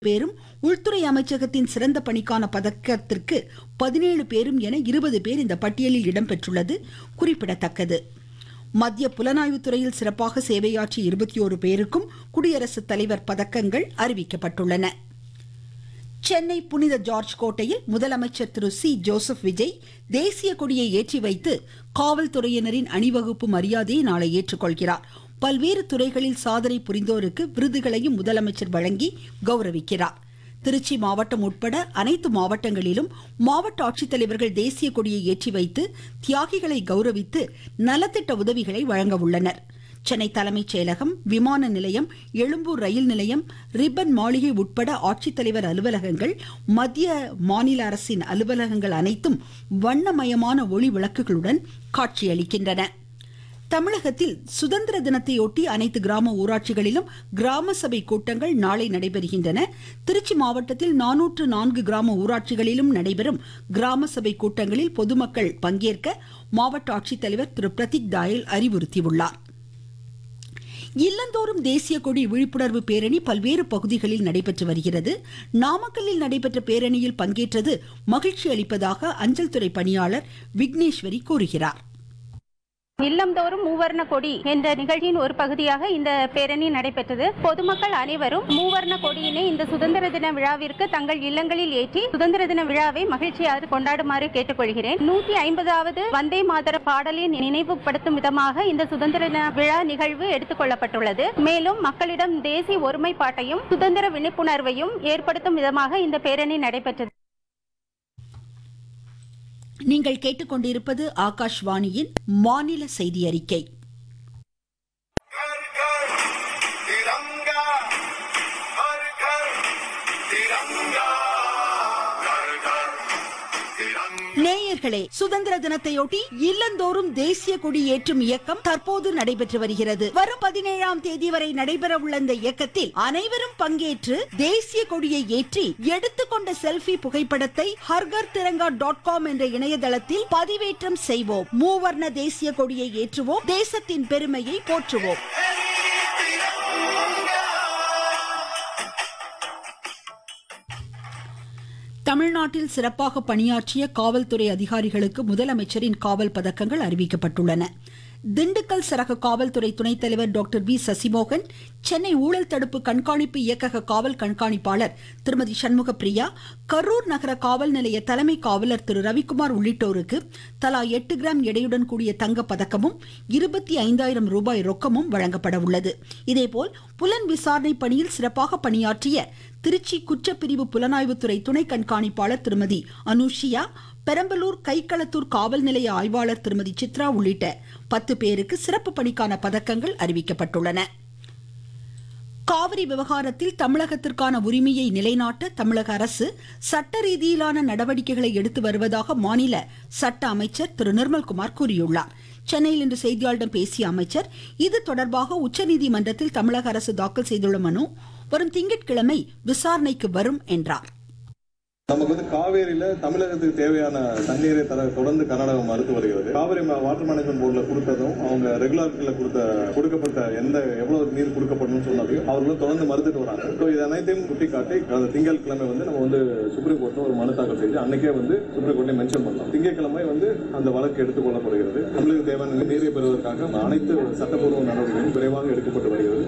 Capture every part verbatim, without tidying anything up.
பேரும், உள்துறை அமைச்சகத்தின் சிறந்த பணிக்கான பதக்கத்திற்கு பதினேழு பேரும் என இருபது பேர் இந்த பட்டியலில் இடம்பெற்றுள்ளது குறிப்பிடத்தக்கது. மத்திய புலனாய்வு துறையில் சிறப்பாக சேவையாற்றிய இருபத்தி ஓரு பேருக்கும் குடியரசுத் தலைவர் பதக்கங்கள் அறிவிக்கப்பட்டுள்ளன. சென்னை புனித ஜார்ஜ் கோட்டையில் முதலமைச்சர் திரு சி ஜோசப் விஜய் தேசிய கொடியை ஏற்றி வைத்து காவல்துறையினரின் அணிவகுப்பு மரியாதையை நாளை ஏற்றுக்கொள்கிறார். பல்வேறு துறைகளில் சாதனை புரிந்தோருக்கு விருதுகளையும் முதலமைச்சர் வழங்கி கௌரவிக்கிறார். திருச்சி மாவட்டம் உட்பட அனைத்து மாவட்டங்களிலும் மாவட்ட ஆட்சித்தலைவர்கள் தேசிய கொடியை ஏற்றி வைத்து தியாகிகளை கௌரவித்து நலத்திட்ட உதவிகளை வழங்க உள்ளனர். சென்னை தலைமைச் செயலகம், விமான நிலையம், எழும்பூர் ரயில் நிலையம், ரிப்பன் மாளிகை உட்பட ஆட்சித்தலைவர் அலுவலகங்கள், மத்திய மாநில அரசின் அலுவலகங்கள் அனைத்தும் வண்ணமயமான ஒளி விளக்குகளுடன் காட்சியளிக்கின்றன. தமிழகத்தில் சுதந்திர தினத்தையொட்டி அனைத்து கிராம ஊராட்சிகளிலும் கிராம சபை கூட்டங்கள் நாளை நடைபெறுகின்றன. திருச்சி மாவட்டத்தில் நானூற்று நான்கு கிராம ஊராட்சிகளிலும் நடைபெறும் கிராம சபை கூட்டங்களில் பொதுமக்கள் பங்கேற்க மாவட்ட ஆட்சித்தலைவர் திரு பிரதீக் தாயல் அறிவுறுத்தியுள்ளார். இல்லந்தோறும் தேசிய கொடி விழிப்புணர்வு பேரணி பல்வேறு பகுதிகளில் நடைபெற்று வருகிறது. நாமக்கல்லில் நடைபெற்ற பேரணியில் பங்கேற்றது மகிழ்ச்சி அளிப்பதாக அஞ்சல் துறை பணியாளர் விக்னேஸ்வரி கூறுகிறார். இல்லம்தோறும் மூவர்ண கொடி என்ற நிகழ்ச்சியின் ஒரு பகுதியாக இந்த பேரணி நடைபெற்றது. பொதுமக்கள் அனைவரும் மூவர்ண கொடியினை இந்த சுதந்திர தின விழாவிற்கு தங்கள் இல்லங்களில் ஏற்றி சுதந்திர தின விழாவை மகிழ்ச்சியாக கொண்டாடுமாறு கேட்டுக்கொள்கிறேன். நூற்றி ஐம்பதாவது வந்தே மாதர பாடலின் நினைவுபடுத்தும் விதமாக இந்த சுதந்திர தின விழா நிகழ்வு எடுத்துக் கொள்ளப்பட்டுள்ளது. மேலும் மக்களிடம் தேசிய ஒருமைப்பாட்டையும் சுதந்திர விழிப்புணர்வையும் ஏற்படுத்தும் விதமாக இந்த பேரணி நடைபெற்றது. நீங்கள் கேட்டுக்கொண்டிருப்பது ஆகாஷ்வாணியின் மாநில செய்தி அறிக்கை. நேயர்களே, சுதந்திர தினத்தையொட்டி இல்லந்தோறும் தேசிய கொடி ஏற்றும் இயக்கம் தற்போது நடைபெற்று வருகிறது. வரும் பதினேழாம் தேதி வரை நடைபெற உள்ள இந்த இயக்கத்தில் அனைவரும் பங்கேற்று தேசிய கொடியை ஏற்றி எடுத்துக்கொண்ட செல்ஃபி புகைப்படத்தை ஹர்கர் திரங்கா டாட் காம் என்ற இணையதளத்தில் பதிவேற்றம் செய்வோம். மூவர்ண தேசிய கொடியை ஏற்றுவோம், தேசத்தின் பெருமையை போற்றுவோம். தமிழ்நாட்டில் சிறப்பாக பணியாற்றிய காவல்துறை அதிகாரிகளுக்கு முதலமைச்சரின் காவல் பதக்கங்கள் அறிவிக்கப்பட்டுள்ளன. திண்டுக்கல் சரக காவல்துறை துணைத் தலைவர் டாக்டர் வி சசிமோகன், சென்னை ஊழல் தடுப்பு கண்காணிப்பு இயக்கக காவல் கண்காணிப்பாளர் திருமதி சண்முக பிரியா, கரூர் நகர காவல் நிலைய தலைமை காவலர் திரு ரவிக்குமார் உள்ளிட்டோருக்கு தலா எட்டு கிராம் எடையுடன் கூடிய தங்க பதக்கமும் இருபத்தி ஐந்தாயிரம் ரூபாய் ரொக்கமும் வழங்கப்பட உள்ளது. இதேபோல் புலன் விசாரணை பணியில் சிறப்பாக பணியாற்றிய திருச்சி குற்றப்பிரிவு புலனாய்வுத்துறை துணை கண்காணிப்பாளர் திருமதி அனுஷியா, பெரம்பலூர் கைக்களத்தூர் காவல் நிலைய ஆய்வாளர் திருமதி சித்ரா உள்ளிட்ட பத்து பேருக்கு சிறப்பு பணிக்கான பதக்கங்கள் அறிவிக்கப்பட்டுள்ளன. காவிரி விவகாரத்தில் தமிழகத்திற்கான உரிமையை நிலைநாட்ட தமிழக அரசு சட்ட ரீதியிலான நடவடிக்கைகளை எடுத்து வருவதாக மாநில சட்ட அமைச்சர் திரு நிர்மல்குமார் கூறியுள்ளார். சென்னையில் இன்று செய்தியாளர்களிடம் பேசிய அமைச்சர், இது தொடர்பாக உச்சநீதிமன்றத்தில் தமிழக அரசு தாக்கல் செய்துள்ள மனு வரும் திங்கட்கிழமை விசாரணைக்கு வரும் என்றார். நமக்கு வந்து காவேரியில தமிழகத்துக்கு தேவையான தண்ணீரை தர தொடர்ந்து கர்நாடகம் மறுத்து வருகிறது. காவிரி வாட்டர் மேனேஜ்மெண்ட் போர்டுல கொடுத்ததும் அவங்க ரெகுலாரிட்டியில கொடுத்த கொடுக்கப்பட்ட எந்த எவ்வளவு நீர் கொடுக்கப்படணும்னு சொன்னதையும் அவர்களும் தொடர்ந்து மறுத்துட்டு வராங்க. ஸோ இது அனைத்தையும் சுட்டிக்காட்டி திங்கட்கிழமை வந்து நம்ம வந்து சுப்ரீம் கோர்ட்ல ஒரு மனு தாக்கல் செய்து அன்னைக்கே வந்து சுப்ரீம் கோர்ட்ல மென்ஷன் பண்ணலாம். திங்கட்கிழமை வந்து அந்த வழக்கு எடுத்துக் கொள்ளப்படுகிறது. தமிழக தேவையான நீரை பெறுவதற்காக அனைத்து சட்டப்பூர்வ நடவடிக்கைகளும் விரைவாக எடுக்கப்பட்டு வருகிறது.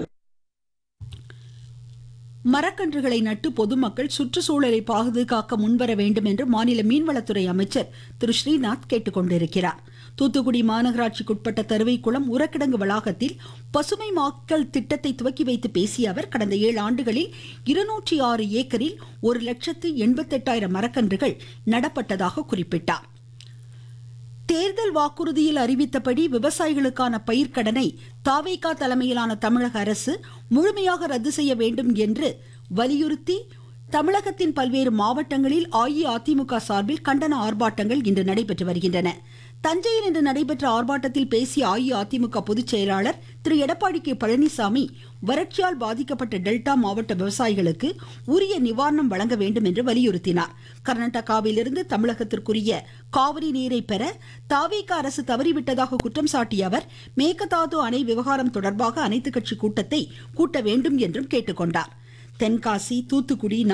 மரக்கன்றுகளை நட்டு பொதுமக்கள் சுற்றுச்சூழலை பாதுகாக்க முன்வர வேண்டும் என்று மாநில மீன்வளத்துறை அமைச்சர் திரு ஸ்ரீநாத் கேட்டுக்கொண்டிருக்கிறார். தூத்துக்குடி மாநகராட்சிக்குட்பட்ட தருவைக்குளம் உரக்கிடங்கு வளாகத்தில் பசுமை மாக்கல் திட்டத்தை துவக்கி வைத்து பேசிய அவர், கடந்த ஏழு ஆண்டுகளில் இருநூற்றி ஆறு ஏக்கரில் ஒரு லட்சத்து எண்பத்தி எட்டாயிரம் மரக்கன்றுகள் நடப்பட்டதாக குறிப்பிட்டார். தேர்தல் வாக்குறுதியில் அறிவித்தபடி விவசாயிகளுக்கான பயிர்க்கடனை தாவேகா தலைமையிலான தமிழக அரசு முழுமையாக ரத்து செய்ய வேண்டும் என்று வலியுறுத்தி தமிழகத்தின் பல்வேறு மாவட்டங்களில் அஇஅதிமுக சார்பில் கண்டன ஆர்ப்பாட்டங்கள் இன்று நடைபெற்று வருகின்றன. தஞ்சையில் இன்று நடைபெற்ற ஆர்ப்பாட்டத்தில் பேசிய அஇஅதிமுக பொதுச் செயலாளர் திரு எடப்பாடி கே பழனிசாமி, வறட்சியால் பாதிக்கப்பட்ட டெல்டா மாவட்ட விவசாயிகளுக்கு உரிய நிவாரணம் வழங்க வேண்டும் என்று வலியுறுத்தினார். கர்நாடகாவிலிருந்து தமிழகத்திற்குரிய காவிரி நீரை பெற தாவேக அரசு தவறிவிட்டதாக குற்றம் சாட்டிய அவர், மேகதாது அணை விவகாரம் தொடர்பாக அனைத்துக் கட்சி கூட்டத்தை கூட்ட வேண்டும் என்றும் கேட்டுக்கொண்டார். தென்காசி, தூத்துக்குடி,